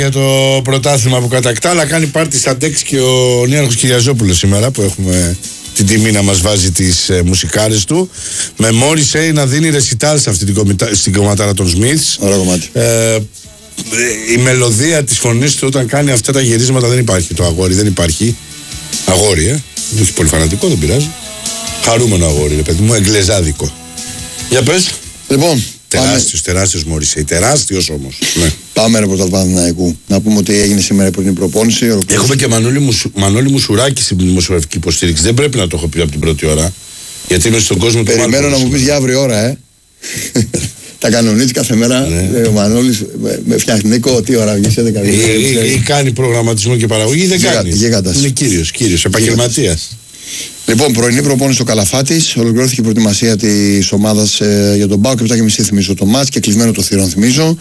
Για το πρωτάθλημα που κατακτά, αλλά κάνει πάρτι στα ντεξ και ο Νίαρχος Κυριαζόπουλος σήμερα που έχουμε την τιμή να μας βάζει τις μουσικάρες του. Με Morrissey να δίνει ρεσιτάλ σε αυτή στην κομματάρα των Smiths. Ωραίο κομμάτι. Η μελωδία της φωνής του όταν κάνει αυτά τα γυρίσματα δεν υπάρχει. Το αγόρι δεν υπάρχει. Αγόρι, όχι πολύ φανατικό, δεν πειράζει. Χαρούμενο αγόρι, ρε παιδί μου, εγγλεζάδικο. Για πες. Λοιπόν, τεράστιος Morrissey, τεράστιος όμως. Ναι. Πάμε ρε πρωτάθλημα Παναθηναϊκού. Να πούμε ότι έγινε σήμερα η πρώτη προπόνηση. Έχουμε και Μανώλη Μουσουράκη στην δημοσιογραφική υποστήριξη. Δεν πρέπει να το έχω πει από την πρώτη ώρα. Γιατί είμαι στον κόσμο του. Περιμένω να μου πεις για αύριο ώρα, Τα κανονίζει κάθε μέρα. Ναι. Ο Μανώλης με φτιάχνει. Νίκο, τι ώρα βγει, 11. Ή κάνει προγραμματισμό και παραγωγή ή δεν κάνει. Είναι κύριος, επαγγελματίας. Λοιπόν, πρωινή προπόνηση στο Καλαφάτης. Ολοκληρώθηκε η προετοιμασία της ομάδας για τον ΠΑΟΚ. 7:30 θυμίζω το μάτς και κλεισμένο το θυρών θυμίζω.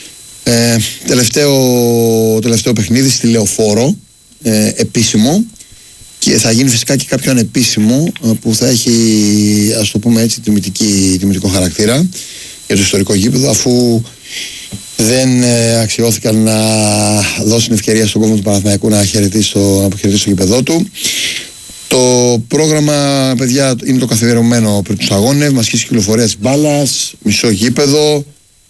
Τελευταίο παιχνίδι στη Λεωφόρο, επίσημο, και θα γίνει φυσικά και κάποιο ανεπίσημο που θα έχει, ας το πούμε έτσι, τιμητικό χαρακτήρα για το ιστορικό γήπεδο, αφού δεν αξιώθηκαν να δώσουν ευκαιρία στον κόσμο του Παναθηναϊκού να αποχαιρετήσει το γήπεδό του. Το πρόγραμμα, παιδιά, είναι το καθιερωμένο πριν τους αγώνες, μαζικής κυκλοφορίας της μπάλας, μισό γήπεδο,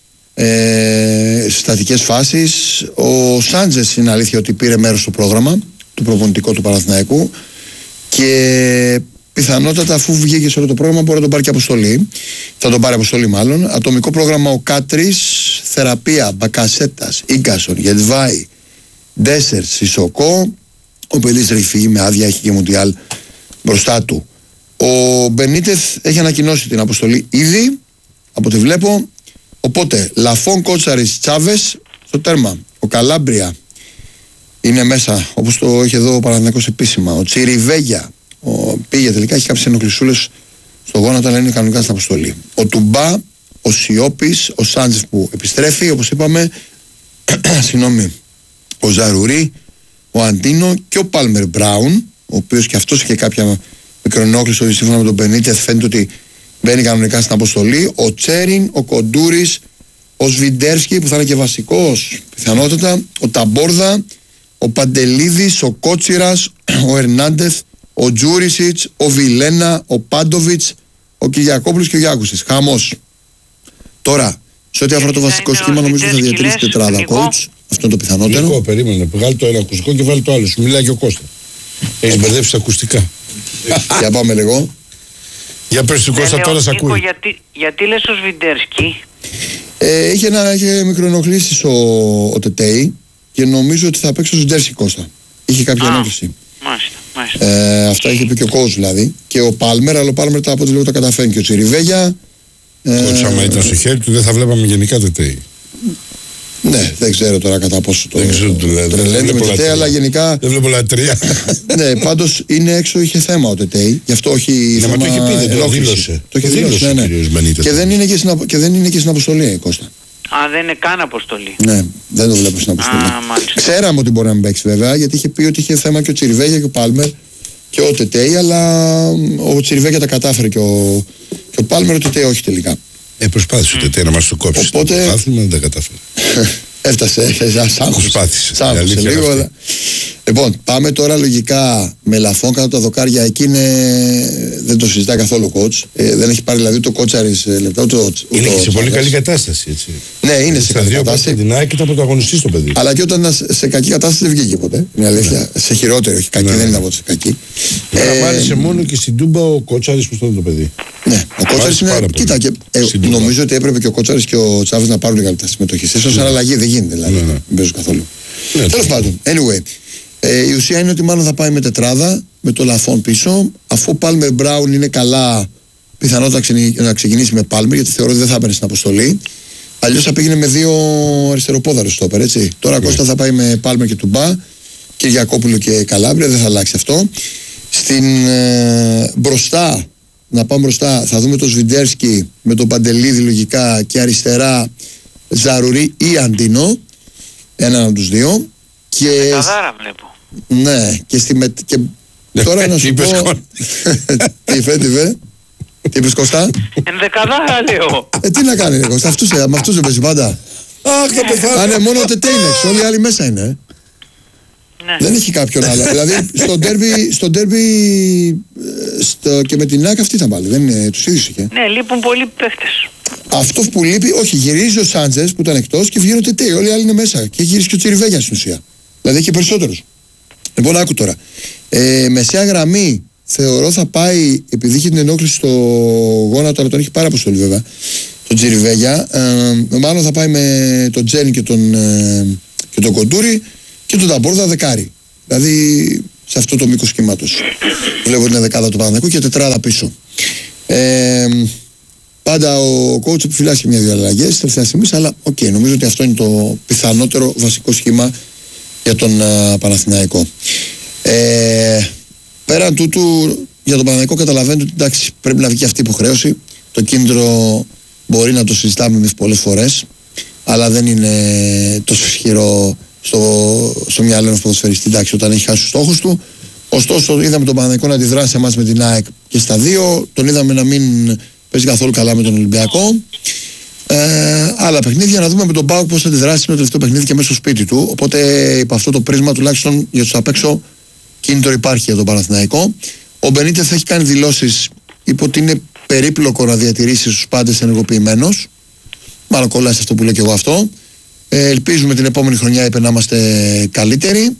στατικές φάσεις. Ο Σάντζες είναι αλήθεια ότι πήρε μέρος στο πρόγραμμα του προπονητικού του Παναθηναϊκού και πιθανότατα αφού βγήκε σε όλο το πρόγραμμα μπορεί να τον πάρει και αποστολή. Θα τον πάρει αποστολή μάλλον. Ατομικό πρόγραμμα ο Κάτρης, Θεραπεία, Μπακασέτας, Ίγκασον, Γετβάη, Ντέσσερ, Σισοκό. Ο Πελής Ρηφή με άδεια, έχει και Μουντιάλ μπροστά του. Ο Μπενίτεθ έχει ανακοινώσει την αποστολή ήδη, από ό,τι βλέπω. Οπότε, Λαφόν, Κότσαρης, Τσάβες στο τέρμα. Ο Καλάμπρια είναι μέσα, όπως το έχει εδώ ο Παναθηναϊκός επίσημα. Ο Τσιριβέγια πήγε τελικά, έχει κάποιες ενοχλησούλες στο γόνατο, αλλά είναι κανονικά στην αποστολή. Ο Τουμπά, ο Σιώπης, ο Σάντζεφ που επιστρέφει, όπως είπαμε, συγγνώμη, ο Ζαρουρί, ο Αντίνο και ο Πάλμερ Μπράουν, ο οποίος και αυτός είχε κάποια μικρονόκληση, σύμφωνα με τον Μπενίτεθ φαίνεται ότι μπαίνει κανονικά στην αποστολή. Ο Τσέριν, ο Κοντούρης, ο Σβιντέρσκι που θα είναι και βασικός πιθανότατα, ο Ταμπόρδα, ο Παντελίδης, ο Κότσιρας, ο Ερνάντεθ, ο Τζούρισιτς, ο Βιλένα, ο Πάντοβιτς, ο Κυριακόπουλος και ο Γιάκουσης. Χαμός. Τώρα, σε ό,τι αφορά το βασικό σχήμα, νομίζω ότι θα διατηρήσει τετράδα coach. Αυτό είναι το πιθανότερο. Λίγο, περίμενε. Βγάλει το ένα ακουστικό και βάλει το άλλο. Σου μιλάει και ο Κώστα. Έχει μπερδέψει τα ακουστικά. Για πάμε λίγο. Για πες του Κώστα, τώρα σ' ακούει. Γιατί λες ο Σβιντέρσκι? Είχε μικροενοχλήσεις ο Τετέι και νομίζω ότι θα παίξει ο Σβιντέρσκι, Κώστα. Είχε κάποια ενόχληση. Μάλιστα. Αυτά είχε πει και ο coach δηλαδή. Και ο Πάλμερ, αλλά ο Πάλμερ από ό,τι λέω τα καταφέρνει. Και ο Τσιριβέγια. Κότσο, άμα ήταν στο χέρι του, δεν θα βλέπαμε γενικά Τετέι. Ναι, δεν ξέρω τώρα κατά πόσο το τρελαίνει με Τετέι, αλλά γενικά. Δεν βλέπω λατρεία. Ναι, πάντως είναι έξω, είχε θέμα ο Τετέι. Γι' αυτό όχι. Ναι, μα το είχε πει, δεν το δήλωσε. Το είχε δήλωσε, ναι. Και δεν είναι και στην αποστολή, Κώστα. Δεν είναι καν αποστολή. Ναι, δεν το βλέπω στην αποστολή. Ξέραμε ότι μπορεί να μην παίξει βέβαια, γιατί είχε πει ότι είχε θέμα και ο Τσιριβέγια και ο Πάλμερ και ο Τετέι, αλλά ο Τσιριβέγια τα κατάφερε και ο Πάλμερ, ο Τετέι όχι τελικά. Προσπάθησε ο Τετέι να μας το κόψει. Οπότε. Δεν τα κατάφερε. Έφτασε, σάμπωσε λίγο, αλλά. Λοιπόν, πάμε τώρα λογικά με Λαφόν κάτω τα δοκάρια. Εκεί δεν το συζητάει καθόλου ο coach. Δεν έχει πάρει δηλαδή το Κότσαρης λεπτά. Είναι και σε πολύ καλή κατάσταση, έτσι. Ναι, είναι σε καλή κατάσταση. Την ΑΕΚ ήταν πρωταγωνιστής στο παιδί. Αλλά και όταν ήταν σε κακή κατάσταση δεν βγήκε ποτέ. Είναι αλήθεια. Σε χειρότερη, όχι κακή, δεν ήταν ποτέ σε κακή. Μ' άρεσε μόνο και στην Τούμπα ο Κότσαρης που ήταν το παιδί. Ναι, ο Κότσαρης είναι. Κοίτα, νομίζω ότι έπρεπε και ο Κότσαρης και ο Τσάβες να πάρουν καλύτερα συμμετοχή. Ίσως αλλαγή δεν γίνεται δηλαδή. Δεν παίζουν καθόλου. Τέλος πάντων, anyway. Η ουσία είναι ότι μάλλον θα πάει με τετράδα, με το Λαφόν πίσω. Αφού ο Πάλμερ Μπράουν είναι καλά, πιθανότατα να ξεκινήσει με Πάλμερ, γιατί θεωρώ ότι δεν θα έπαιρνε στην αποστολή. Αλλιώς θα πήγαινε με δύο αριστεροπόδαρους στόπερ, έτσι. Τώρα Κώστα θα πάει με Πάλμερ και Τουμπά, Κυριακόπουλο και Καλάμπρια, δεν θα αλλάξει αυτό. Μπροστά, να πάμε μπροστά, θα δούμε τον Σβιντέρσκι με τον Παντελίδη λογικά και αριστερά Ζαρουρί ή Αντίνο. Έναν από τους δύο. Και Καδάρα βλέπω. Ναι, και τώρα να σου πω. Τι είπες Κώστα? Ενδεκαδάρα λέω. Τι να κάνει Κώστα, με αυτούς δεν παίζει πάντα. Αχ, θα πεθάνω. Α, ναι, μόνο ο Τετέινεξ. Όλοι οι άλλοι μέσα είναι. Ναι. Δεν έχει κάποιον άλλο. Δηλαδή στο ντέρμπι και με την ΑΕΚ αυτή ήταν πάλι. Δεν τους ίδιους είχε. Ναι, λείπουν πολλοί παίχτες. Αυτό που λείπει, όχι, γυρίζει ο Σάντζες που ήταν εκτός και βγαίνει ο Τετέι. Όλοι οι άλλοι είναι μέσα. Και γυρίζει και ο Τσιριβέγια στην ουσία. Δηλαδή έχει περισσότερους. Λοιπόν, άκου τώρα. Μεσαία γραμμή θεωρώ θα πάει, επειδή είχε την ενόχληση στο γόνατο, αλλά τον έχει πάρα αποστολή βέβαια, τον Τσιριβέγια. Μάλλον θα πάει με τον Τζένι και τον Κοντούρι και τον Ταμπόρδα δεκάρι. Δηλαδή σε αυτό το μήκος κύματος. Βλέπω την δεκάδα του Παναθηναϊκού και τετράδα πίσω. Πάντα ο coach επιφυλάσσει μια-δύο αλλαγές τελευταία στιγμή, αλλά νομίζω ότι αυτό είναι το πιθανότερο βασικό σχήμα για τον Παναθηναϊκό. Πέραν τούτου, για τον Παναθηναϊκό καταλαβαίνετε ότι εντάξει, πρέπει να βγει και αυτή η υποχρέωση. Το κίνητρο μπορεί να το συζητάμε εμείς πολλές φορές, αλλά δεν είναι τόσο ισχυρό στο μυαλό ενός ποδοσφαιριστή, εντάξει, όταν έχει χάσει τους στόχους του. Ωστόσο, είδαμε τον Παναθηναϊκό να αντιδράσει εμάς με την ΑΕΚ και στα δύο. Τον είδαμε να μην παίζει καθόλου καλά με τον Ολυμπιακό. Άλλα παιχνίδια, να δούμε με τον ΠΑΟΚ πώς θα αντιδράσει με το τελευταίο παιχνίδι και μέσα στο σπίτι του. Οπότε, υπό αυτό το πρίσμα, τουλάχιστον για τους απ' έξω, κίνητρο υπάρχει για τον Παναθηναϊκό. Ο Μπενίτεθ έχει κάνει δηλώσεις, είπε ότι είναι περίπλοκο να διατηρήσει τους πάντες ενεργοποιημένος. Μάλλον κολλάει σε αυτό που λέω και εγώ αυτό. Ελπίζουμε την επόμενη χρονιά, είπε, να είμαστε καλύτεροι.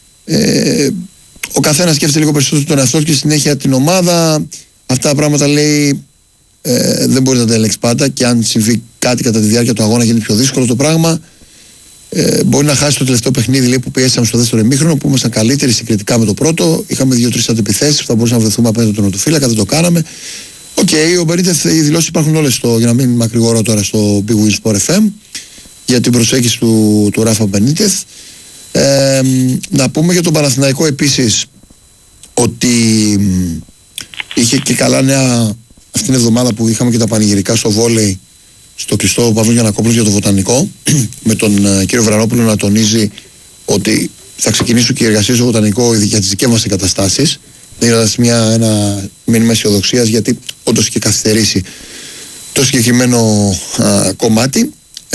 Ο καθένας σκέφτεται λίγο περισσότερο τον εαυτό και συνέχεια την ομάδα. Αυτά τα πράγματα λέει δεν μπορεί να τα ελέγξει πάντα, και αν συμβεί κάτι κατά τη διάρκεια του αγώνα γίνει πιο δύσκολο το πράγμα. Μπορεί να χάσει το τελευταίο παιχνίδι, λέει, που πιέσαμε στο δεύτερο ημίχρονο, που ήμασταν καλύτεροι συγκριτικά με το πρώτο. Είχαμε 2-3 αντεπιθέσεις που θα μπορούσαμε να βρεθούμε απέναντι τον οτοφύλακα, δεν το κάναμε. Ο Μπενίτεθ, οι δηλώσεις υπάρχουν όλες για να μην μακρηγορώ τώρα, στο Big Win Sport FM για την προσέγγιση του Ράφα Μπενίτεθ. Να πούμε για τον Παναθηναϊκό επίσης ότι είχε και καλά νέα αυτήν την εβδομάδα που είχαμε και τα πανηγυρικά στο βόλεϊ στο κλειστό Παύλο Γιαννακόπουλος για το Βοτανικό, με τον κύριο Βρανόπουλο να τονίζει ότι θα ξεκινήσουν και οι εργασίες στο Βοτανικό για τις δικές μας εγκαταστάσεις, δίνοντας ένα μήνυμα αισιοδοξίας, γιατί όντως είχε καθυστερήσει το συγκεκριμένο κομμάτι.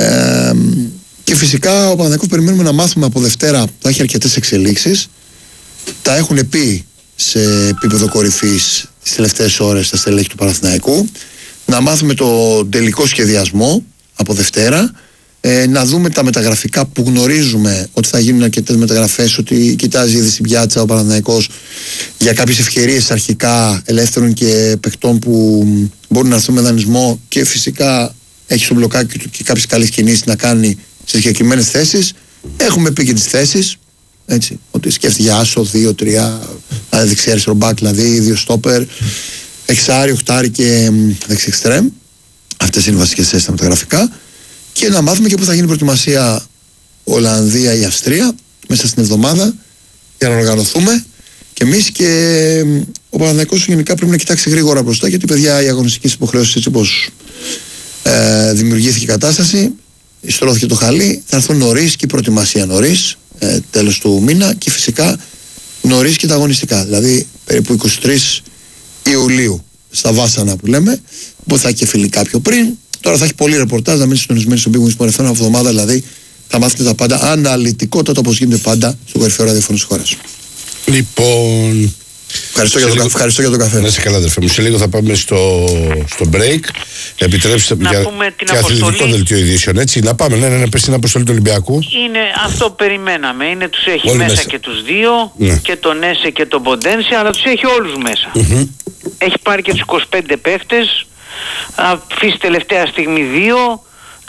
Και φυσικά ο Παναθηναϊκός περιμένουμε να μάθουμε από Δευτέρα, θα έχει αρκετές εξελίξεις. Τα έχουν πει σε επίπεδο κορυφής τις τελευταίες ώρες στα στελέχη του Παναθηναϊκού. Να μάθουμε το τελικό σχεδιασμό από Δευτέρα. Να δούμε τα μεταγραφικά που γνωρίζουμε ότι θα γίνουν αρκετές μεταγραφές, ότι κοιτάζει ήδη στην πιάτσα ο Παναθηναϊκός για κάποιες ευκαιρίες αρχικά ελεύθερων και παιχτών που μπορούν να έρθουν με δανεισμό, και φυσικά έχει στο μπλοκάκι του και κάποιες καλές κινήσεις να κάνει σε συγκεκριμένες θέσεις. Έχουμε πει και τις θέσεις, έτσι, ότι σκέφτεται για άσο 2-3 δεξιά αριστερό μπακ, δηλαδή 2 στόπερ, εξάρι, οχτάρι και δεξιεξτρέμ. Αυτές είναι οι βασικές θέσεις στα μεταγραφικά. Και να μάθουμε και πού θα γίνει προετοιμασία Ολλανδία ή Αυστρία μέσα στην εβδομάδα, για να οργανωθούμε και εμείς. Και ο Παναθηναϊκός γενικά πρέπει να κοιτάξει γρήγορα μπροστά, γιατί παιδιά οι αγωνιστικές υποχρεώσεις, έτσι όπως δημιουργήθηκε η κατάσταση, στρώθηκε το χαλί, θα έρθουν νωρίς και η προετοιμασία νωρίς, τέλος του μήνα, και φυσικά νωρίς και τα αγωνιστικά, δηλαδή περίπου 23 Ιουλίου στα Βάσανα που λέμε, που θα έχει και φιλικά πιο πριν. Τώρα θα έχει πολύ ρεπορτάζ, να μείνει συντονισμένοι στο Big Win Sport FM από εβδομάδα, δηλαδή θα μάθετε τα πάντα αναλυτικότατα, όπως γίνεται πάντα στο κορυφαίο ραδιόφωνο της χώρας. Λοιπόν, Ευχαριστώ για το καφέ. Να είσαι καλά, αδερφέ μου. Σε λίγο θα πάμε στο break. Επιτρέψτε να για πούμε την και αθλητικό αποστολή. δελτίο ειδήσεων. Έτσι, να πάμε. Ναι, πες την αποστολή του Ολυμπιακού. Είναι αυτό που περιμέναμε. Είναι, τους έχει Όλοι μέσα, μέσα. και τους δύο, Ναι. και τον Έσε και τον Ποντένσε, αλλά τους έχει όλους μέσα. Έχει πάρει και τους 25 παίχτες, αφήσει τελευταία στιγμή 2,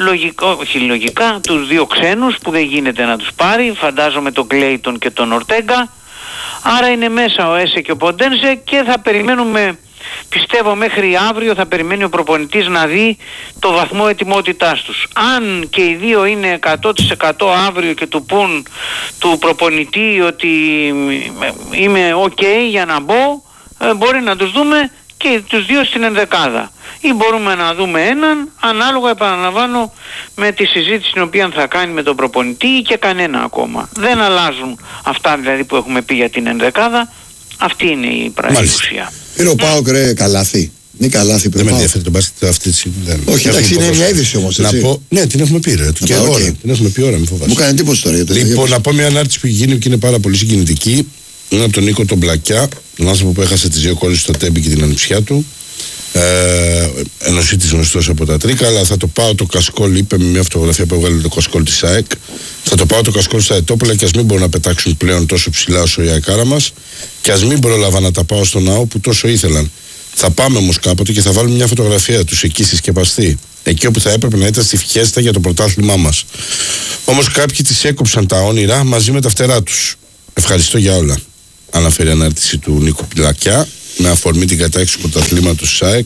λογικά τους 2 ξένους που δεν γίνεται να τους πάρει, φαντάζομαι τον Κλέιτον και τον Ορτέγκα. Άρα είναι μέσα ο Έσε και ο Ποντένσε, και θα περιμένουμε, πιστεύω μέχρι αύριο θα περιμένει ο προπονητής να δει το βαθμό ετοιμότητάς τους. Αν και οι δύο είναι 100% αύριο και του πουν του προπονητή ότι είμαι ok για να μπω, μπορεί να τους δούμε και τους δύο στην ενδεκάδα. Ή μπορούμε να δούμε έναν, ανάλογα, επαναλαμβάνω, με τη συζήτηση την οποία θα κάνει με τον προπονητή, ή και κανένα ακόμα. Δεν αλλάζουν αυτά δηλαδή που έχουμε πει για την ενδεκάδα. Αυτή είναι η ουσία. Πήρε ο ΠΑΟΚ καλάθι Νίκα Λάθη Δεν με ενδιαφέρει το μπάσκετ αυτή τη στιγμή. Όχι, εντάξει, είναι μια είδηση όμως. Να πω, ναι, την έχουμε πει. Και ώρα. Την έχουμε πει ώρα, μην φοβάσαι. Μου κάνει εντύπωση τώρα. Λοιπόν, να πω μια ανάρτηση που έχει γίνει και είναι πάρα πολύ συγκινητική. Είναι από τον Νίκο τον Μπλακιά, τον άνθρωπο που έχασε τις 2 κόλλες στο Τέμπη και την ανιψιά του. Ενωσίτης γνωστός από τα Τρίκα, αλλά θα το πάω το κασκόλ, είπε με μια φωτογραφία που έβγαλε το κασκόλ της ΑΕΚ. Θα το πάω το κασκόλ στα Ετόπολα και ας μην μπορούν να πετάξουν πλέον τόσο ψηλά όσο η αεκάρα μας και ας μην πρόλαβα να τα πάω στο ναό που τόσο ήθελαν. Θα πάμε όμως κάποτε και θα βάλουμε μια φωτογραφία τους εκεί συσκεπαστή. Εκεί όπου θα έπρεπε να ήταν στη φιέστα για το πρωτάθλημά μας. Όμως κάποιοι τις έκοψαν τα όνειρα μαζί με τα φτερά τους. Ευχαριστώ για όλα. Αναφέρει ανάρτηση του Νίκου Μπλακιά με αφορμή την κατάξυση του πρωταθλήματος ΣΑΕΚ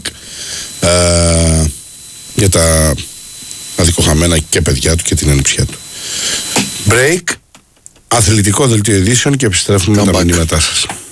για τα αδικοχαμένα και παιδιά του και την ανιψιά του. Break, αθλητικό δελτίο ειδήσεων και επιστρέφουμε με τα μηνύματά σας.